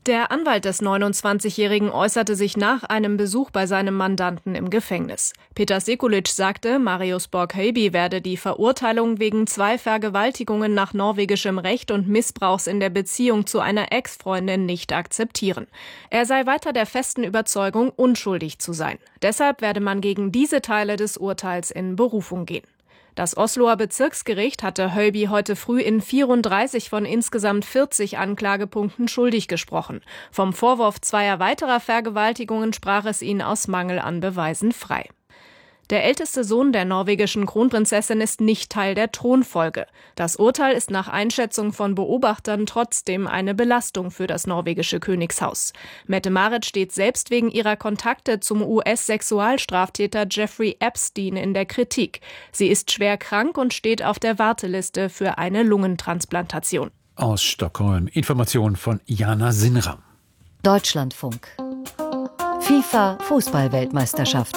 Der Anwalt des 29-Jährigen äußerte sich nach einem Besuch bei seinem Mandanten im Gefängnis. Peter Sekulic sagte, Marius Borg-Høiby werde die Verurteilung wegen 2 Vergewaltigungen nach norwegischem Recht und Missbrauchs in der Beziehung zu einer Ex-Freundin nicht akzeptieren. Er sei weiter der festen Überzeugung, unschuldig zu sein. Deshalb werde man gegen diese Teile des Urteils in Berufung gehen. Das Osloer Bezirksgericht hatte Høiby heute früh in 34 von insgesamt 40 Anklagepunkten schuldig gesprochen. Vom Vorwurf 2 weiterer Vergewaltigungen sprach es ihn aus Mangel an Beweisen frei. Der älteste Sohn der norwegischen Kronprinzessin ist nicht Teil der Thronfolge. Das Urteil ist nach Einschätzung von Beobachtern trotzdem eine Belastung für das norwegische Königshaus. Mette-Marit steht selbst wegen ihrer Kontakte zum US-Sexualstraftäter Jeffrey Epstein in der Kritik. Sie ist schwer krank und steht auf der Warteliste für eine Lungentransplantation.
Aus Stockholm. Information von Jana Sinram.
Deutschlandfunk. FIFA-Fußball-Weltmeisterschaft.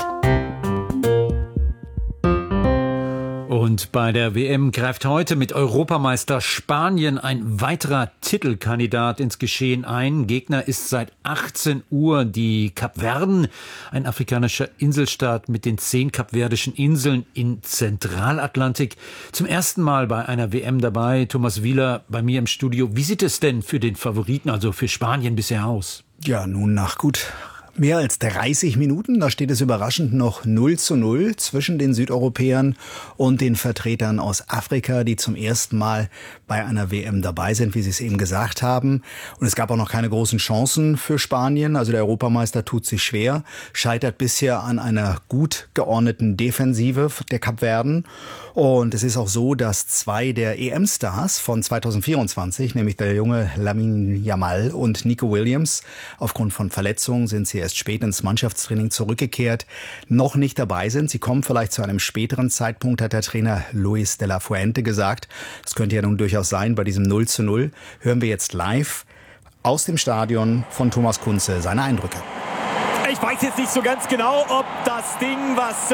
Und bei der WM greift heute mit Europameister Spanien ein weiterer Titelkandidat ins Geschehen ein. Gegner ist seit 18 Uhr die Kapverden, ein afrikanischer Inselstaat mit den 10 kapverdischen Inseln in Zentralatlantik. Zum ersten Mal bei einer WM dabei. Thomas Wieler bei mir im Studio. Wie sieht es denn für den Favoriten, also für Spanien, bisher aus?
Ja, nun nach gut mehr als 30 Minuten, da steht es überraschend noch 0:0 zwischen den Südeuropäern und den Vertretern aus Afrika, die zum ersten Mal bei einer WM dabei sind, wie Sie es eben gesagt haben. Und es gab auch noch keine großen Chancen für Spanien. Also der Europameister tut sich schwer, scheitert bisher an einer gut geordneten Defensive der Kapverden. Und es ist auch so, dass 2 der EM-Stars von 2024, nämlich der junge Lamine Yamal und Nico Williams, aufgrund von Verletzungen sind sie erst spät ins Mannschaftstraining zurückgekehrt, noch nicht dabei sind. Sie kommen vielleicht zu einem späteren Zeitpunkt, hat der Trainer Luis de la Fuente gesagt. Das könnte ja nun durchaus sein bei diesem 0:0. Hören wir jetzt live aus dem Stadion von Thomas Kunze seine Eindrücke.
Ich weiß jetzt nicht so ganz genau, ob das Ding, was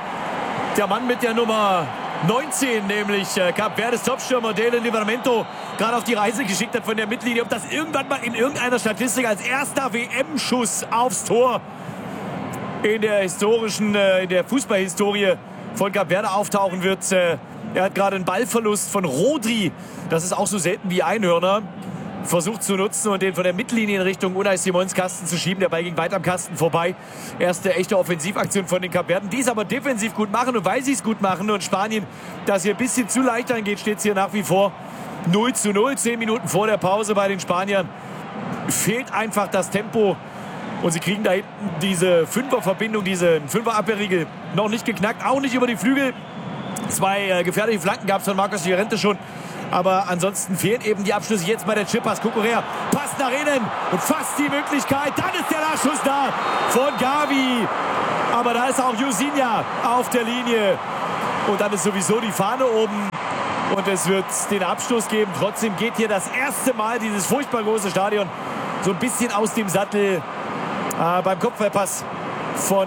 der Mann mit der Nummer 19, nämlich Kap Verdes Topstürmer Dele Livramento, gerade auf die Reise geschickt hat von der Mittellinie, ob das irgendwann mal in irgendeiner Statistik als erster WM-Schuss aufs Tor in der Fußballhistorie von Kap Verde auftauchen wird. Er hat gerade einen Ballverlust von Rodri, das ist auch so selten wie Einhörner, versucht zu nutzen und den von der Mittellinie in Richtung Unai Simons Kasten zu schieben. Der Ball ging weit am Kasten vorbei. Erste echte Offensivaktion von den Kapverden, die es aber defensiv gut machen. Und weil sie es gut machen und Spanien das hier ein bisschen zu leicht angeht, steht es hier nach wie vor 0:0. 10 Minuten vor der Pause bei den Spaniern. Fehlt einfach das Tempo. Und sie kriegen da hinten diese Fünferverbindung, diese Fünfer-Abwehrriegel noch nicht geknackt. Auch nicht über die Flügel. 2 gefährliche Flanken gab es von Marcos Llorente schon. Aber ansonsten fehlen eben die Abschlüsse. Jetzt bei der Chippas. Cucurella passt nach innen und fast die Möglichkeit. Dann ist der Nachschuss da von Gavi. Aber da ist auch Josinha auf der Linie. Und dann ist sowieso die Fahne oben. Und es wird den Abstoß geben. Trotzdem geht hier das erste Mal dieses furchtbar große Stadion so ein bisschen aus dem Sattel. Beim Kopfballpass von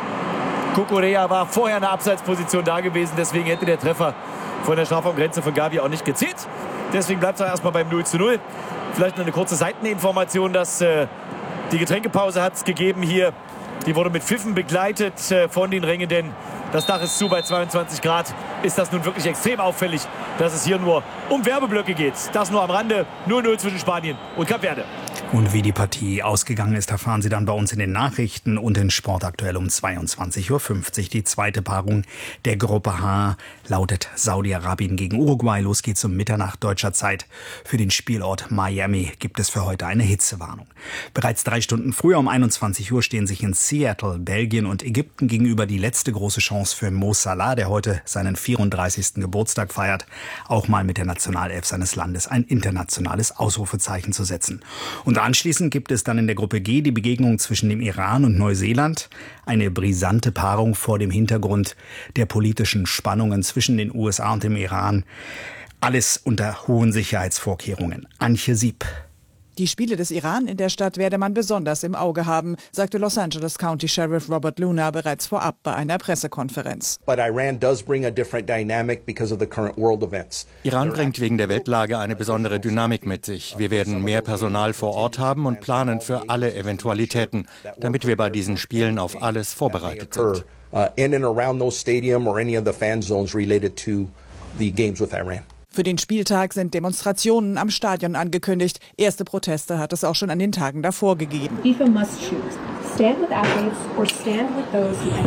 Cucurella war vorher eine Abseitsposition da gewesen. Deswegen hätte der Treffer von der Strafraumgrenze von Gavi auch nicht gezählt. Deswegen bleibt es erstmal beim 0:0. Vielleicht noch eine kurze Seiteninformation, dass die Getränkepause hat es gegeben hier. Die wurde mit Pfiffen begleitet von den Rängen, denn das Dach ist zu bei 22 Grad. Ist das nun wirklich extrem auffällig, dass es hier nur um Werbeblöcke geht. Das nur am Rande. 0:0 zwischen Spanien und Kap Verde.
Und wie die Partie ausgegangen ist, erfahren Sie dann bei uns in den Nachrichten und in Sport aktuell um 22:50 Uhr. Die zweite Paarung der Gruppe H lautet Saudi-Arabien gegen Uruguay. Los geht's um Mitternacht deutscher Zeit. Für den Spielort Miami gibt es für heute eine Hitzewarnung. Bereits 3 Stunden früher um 21 Uhr stehen sich in Seattle Belgien und Ägypten gegenüber. Die letzte große Chance für Mo Salah, der heute seinen 34. Geburtstag feiert, auch mal mit der Nationalelf seines Landes ein internationales Ausrufezeichen zu setzen. Und anschließend gibt es dann in der Gruppe G die Begegnung zwischen dem Iran und Neuseeland. Eine brisante Paarung vor dem Hintergrund der politischen Spannungen zwischen den USA und dem Iran. Alles unter hohen Sicherheitsvorkehrungen. Antje Sieb.
Die Spiele des Iran in der Stadt werde man besonders im Auge haben, sagte Los Angeles County Sheriff Robert Luna bereits vorab bei einer Pressekonferenz.
Iran bringt wegen der Weltlage eine besondere Dynamik mit sich. Wir werden mehr Personal vor Ort haben und planen für alle Eventualitäten, damit wir bei diesen Spielen auf alles vorbereitet sind.
Für den Spieltag sind Demonstrationen am Stadion angekündigt. Erste Proteste hat es auch schon an den Tagen davor gegeben.
FIFA must choose. Stand with athletes or stand with those who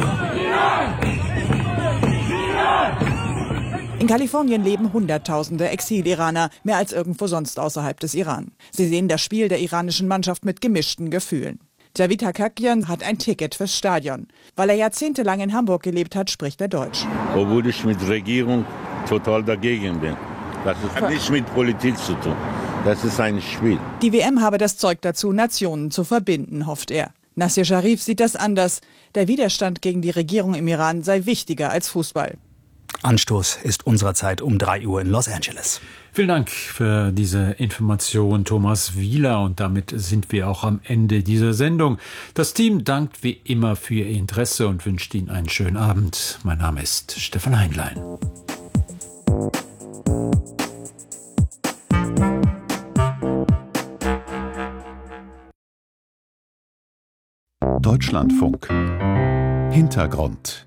In Kalifornien leben Hunderttausende Exil-Iraner, mehr als irgendwo sonst außerhalb des Iran. Sie sehen das Spiel der iranischen Mannschaft mit gemischten Gefühlen. Javid Hakakian hat ein Ticket fürs Stadion. Weil er jahrzehntelang in Hamburg gelebt hat, spricht er Deutsch.
Obwohl ich mit Regierung total dagegen bin. Das hat nichts mit Politik zu tun. Das ist ein Spiel.
Die WM habe das Zeug dazu, Nationen zu verbinden, hofft er. Nassir Sharif sieht das anders. Der Widerstand gegen die Regierung im Iran sei wichtiger als Fußball.
Anstoß ist unserer Zeit um 3 Uhr in Los Angeles.
Vielen Dank für diese Information, Thomas Wieler. Und damit sind wir auch am Ende dieser Sendung. Das Team dankt wie immer für Ihr Interesse und wünscht Ihnen einen schönen Abend. Mein Name ist Stefan Heinlein.
Deutschlandfunk. Hintergrund.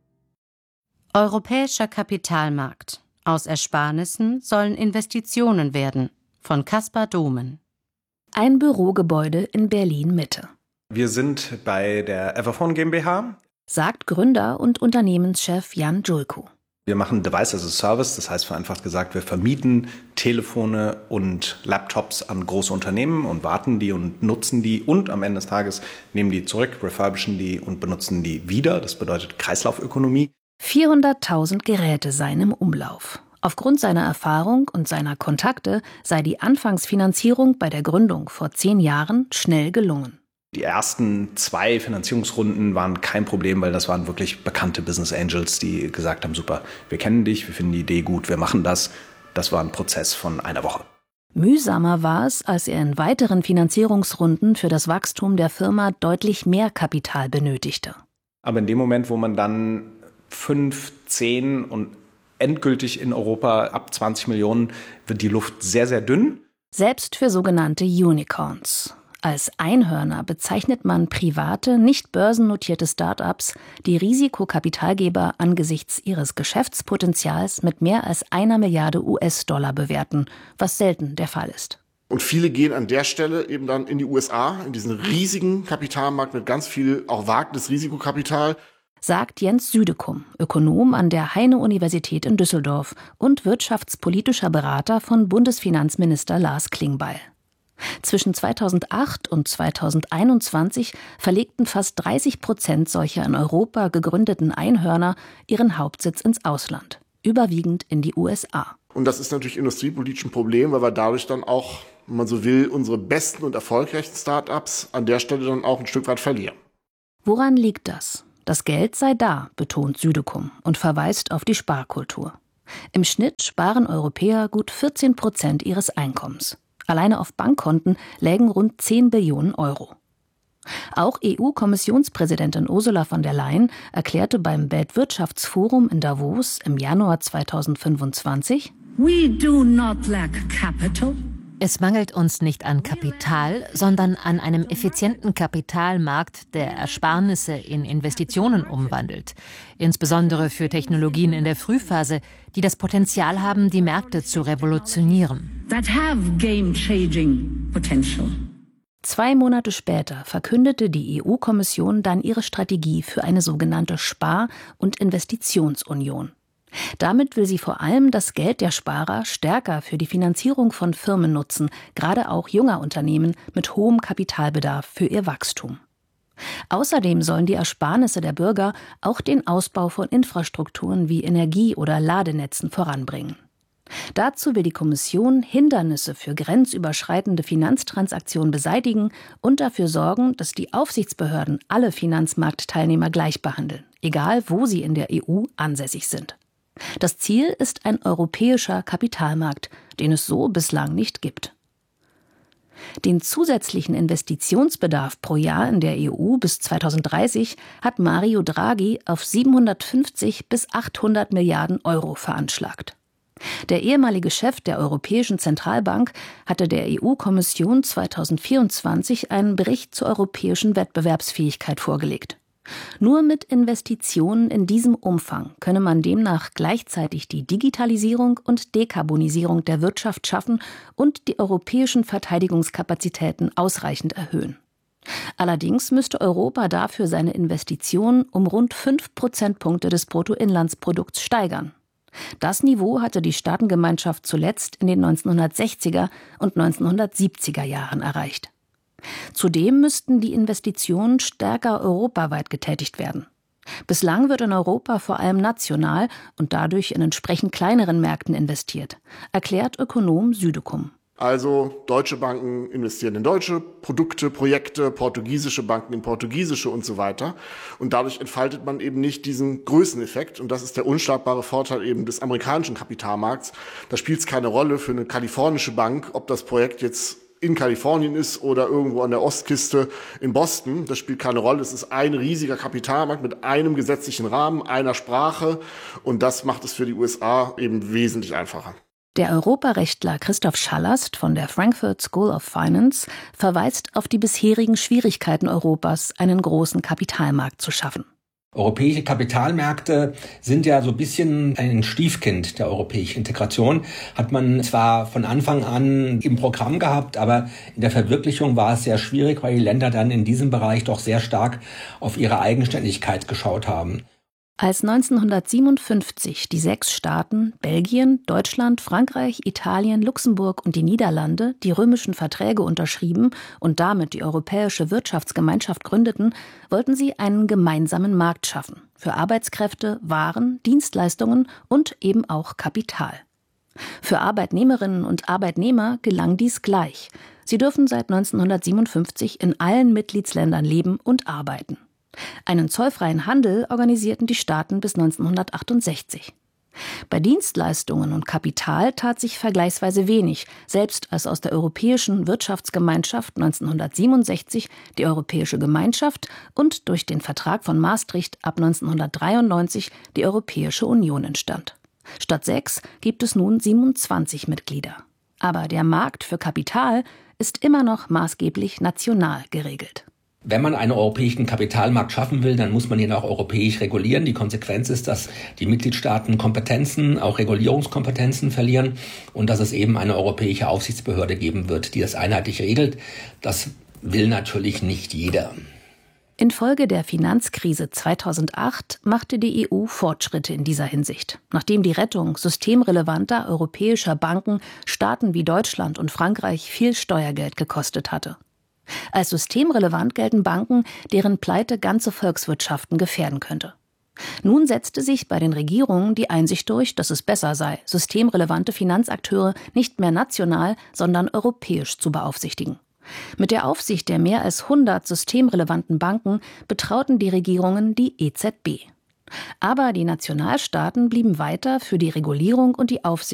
Europäischer Kapitalmarkt. Aus Ersparnissen sollen Investitionen werden. Von Kaspar Domen.
Ein Bürogebäude in Berlin-Mitte.
Wir sind bei der Everphone GmbH,
sagt Gründer und Unternehmenschef Jan Julko.
Wir machen Device as a Service, das heißt vereinfacht gesagt, wir vermieten Telefone und Laptops an große Unternehmen und warten die und nutzen die und am Ende des Tages nehmen die zurück, refurbischen die und benutzen die wieder. Das bedeutet Kreislaufökonomie.
400.000 Geräte seien im Umlauf. Aufgrund seiner Erfahrung und seiner Kontakte sei die Anfangsfinanzierung bei der Gründung vor 10 Jahren schnell gelungen.
Die ersten 2 Finanzierungsrunden waren kein Problem, weil das waren wirklich bekannte Business Angels, die gesagt haben, super, wir kennen dich, wir finden die Idee gut, wir machen das. Das war ein Prozess von einer Woche.
Mühsamer war es, als er in weiteren Finanzierungsrunden für das Wachstum der Firma deutlich mehr Kapital benötigte.
Aber in dem Moment, wo man dann 5, 10 und endgültig in Europa ab 20 Millionen wird die Luft sehr, sehr dünn.
Selbst für sogenannte Unicorns. Als Einhörner bezeichnet man private, nicht börsennotierte Start-ups, die Risikokapitalgeber angesichts ihres Geschäftspotenzials mit mehr als 1 Milliarde US-Dollar bewerten, was selten der Fall ist.
Und viele gehen an der Stelle eben dann in die USA, in diesen riesigen Kapitalmarkt mit ganz viel auch Wagnis-Risikokapital.
Sagt Jens Südekum, Ökonom an der Heine-Universität in Düsseldorf und wirtschaftspolitischer Berater von Bundesfinanzminister Lars Klingbeil. Zwischen 2008 und 2021 verlegten fast 30% solcher in Europa gegründeten Einhörner ihren Hauptsitz ins Ausland, überwiegend in die USA.
Und das ist natürlich industriepolitisch ein Problem, weil wir dadurch dann auch, wenn man so will, unsere besten und erfolgreichsten Start-ups an der Stelle dann auch ein Stück weit verlieren.
Woran liegt das? Das Geld sei da, betont Südekum und verweist auf die Sparkultur. Im Schnitt sparen Europäer gut 14% ihres Einkommens. Alleine auf Bankkonten lägen rund 10 Billionen Euro. Auch EU-Kommissionspräsidentin Ursula von der Leyen erklärte beim Weltwirtschaftsforum in Davos im Januar 2025:
We do not lack capital.
Es mangelt uns nicht an Kapital, sondern an einem effizienten Kapitalmarkt, der Ersparnisse in Investitionen umwandelt. Insbesondere für Technologien in der Frühphase, die das Potenzial haben, die Märkte zu revolutionieren.
That have game-changing potential.
2 Monate später verkündete die EU-Kommission dann ihre Strategie für eine sogenannte Spar- und Investitionsunion. Damit will sie vor allem das Geld der Sparer stärker für die Finanzierung von Firmen nutzen, gerade auch junger Unternehmen mit hohem Kapitalbedarf für ihr Wachstum. Außerdem sollen die Ersparnisse der Bürger auch den Ausbau von Infrastrukturen wie Energie- oder Ladenetzen voranbringen. Dazu will die Kommission Hindernisse für grenzüberschreitende Finanztransaktionen beseitigen und dafür sorgen, dass die Aufsichtsbehörden alle Finanzmarktteilnehmer gleich behandeln, egal wo sie in der EU ansässig sind. Das Ziel ist ein europäischer Kapitalmarkt, den es so bislang nicht gibt. Den zusätzlichen Investitionsbedarf pro Jahr in der EU bis 2030 hat Mario Draghi auf 750 bis 800 Milliarden Euro veranschlagt. Der ehemalige Chef der Europäischen Zentralbank hatte der EU-Kommission 2024 einen Bericht zur europäischen Wettbewerbsfähigkeit vorgelegt. Nur mit Investitionen in diesem Umfang könne man demnach gleichzeitig die Digitalisierung und Dekarbonisierung der Wirtschaft schaffen und die europäischen Verteidigungskapazitäten ausreichend erhöhen. Allerdings müsste Europa dafür seine Investitionen um rund 5 Prozentpunkte des Bruttoinlandsprodukts steigern. Das Niveau hatte die Staatengemeinschaft zuletzt in den 1960er und 1970er Jahren erreicht. Zudem müssten die Investitionen stärker europaweit getätigt werden. Bislang wird in Europa vor allem national und dadurch in entsprechend kleineren Märkten investiert, erklärt Ökonom Südekum.
Also deutsche Banken investieren in deutsche Produkte, Projekte, portugiesische Banken in portugiesische und so weiter. Und dadurch entfaltet man eben nicht diesen Größeneffekt. Und das ist der unschlagbare Vorteil eben des amerikanischen Kapitalmarkts. Da spielt es keine Rolle für eine kalifornische Bank, ob das Projekt jetzt in Kalifornien ist oder irgendwo an der Ostküste in Boston. Das spielt keine Rolle. Es ist ein riesiger Kapitalmarkt mit einem gesetzlichen Rahmen, einer Sprache. Und das macht es für die USA eben wesentlich einfacher.
Der Europarechtler Christoph Schallast von der Frankfurt School of Finance verweist auf die bisherigen Schwierigkeiten Europas, einen großen Kapitalmarkt zu schaffen.
Europäische Kapitalmärkte sind ja so ein bisschen ein Stiefkind der europäischen Integration. Hat man zwar von Anfang an im Programm gehabt, aber in der Verwirklichung war es sehr schwierig, weil die Länder dann in diesem Bereich doch sehr stark auf ihre Eigenständigkeit geschaut haben.
Als 1957 die 6 Staaten Belgien, Deutschland, Frankreich, Italien, Luxemburg und die Niederlande die römischen Verträge unterschrieben und damit die Europäische Wirtschaftsgemeinschaft gründeten, wollten sie einen gemeinsamen Markt schaffen für Arbeitskräfte, Waren, Dienstleistungen und eben auch Kapital. Für Arbeitnehmerinnen und Arbeitnehmer gelang dies gleich. Sie dürfen seit 1957 in allen Mitgliedsländern leben und arbeiten. Einen zollfreien Handel organisierten die Staaten bis 1968. Bei Dienstleistungen und Kapital tat sich vergleichsweise wenig, selbst als aus der Europäischen Wirtschaftsgemeinschaft 1967 die Europäische Gemeinschaft und durch den Vertrag von Maastricht ab 1993 die Europäische Union entstand. Statt 6 gibt es nun 27 Mitglieder. Aber der Markt für Kapital ist immer noch maßgeblich national geregelt.
Wenn man einen europäischen Kapitalmarkt schaffen will, dann muss man ihn auch europäisch regulieren. Die Konsequenz ist, dass die Mitgliedstaaten Kompetenzen, auch Regulierungskompetenzen verlieren und dass es eben eine europäische Aufsichtsbehörde geben wird, die das einheitlich regelt. Das will natürlich nicht jeder.
Infolge der Finanzkrise 2008 machte die EU Fortschritte in dieser Hinsicht, nachdem die Rettung systemrelevanter europäischer Banken Staaten wie Deutschland und Frankreich viel Steuergeld gekostet hatte. Als systemrelevant gelten Banken, deren Pleite ganze Volkswirtschaften gefährden könnte. Nun setzte sich bei den Regierungen die Einsicht durch, dass es besser sei, systemrelevante Finanzakteure nicht mehr national, sondern europäisch zu beaufsichtigen. Mit der Aufsicht der mehr als 100 systemrelevanten Banken betrauten die Regierungen die EZB. Aber die Nationalstaaten blieben weiter für die Regulierung und die Aufsicht